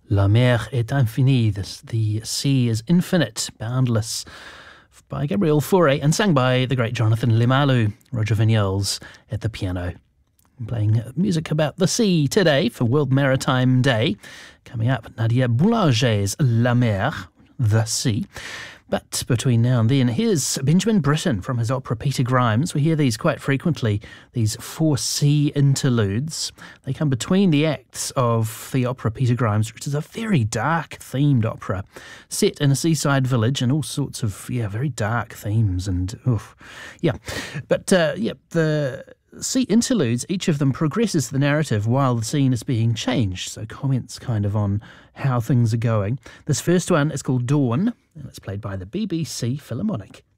La mer est infinie, the sea is infinite, boundless, by Gabriel Fauré, and sang by the great Jonathan Limalu. Roger Vignals at the piano. I'm playing music about the sea today for World Maritime Day. Coming up, Nadia Boulanger's La Mer, the Sea. But between now and then, here's Benjamin Britten from his opera Peter Grimes. We hear these quite frequently, these 4 sea interludes. They come between the acts of the opera Peter Grimes, which is a very dark-themed opera, set in a seaside village and all sorts of, very dark themes. And, the sea interludes, each of them progresses the narrative while the scene is being changed, so comments kind of on how things are going. This first one is called Dawn, and it's played by the BBC Philharmonic.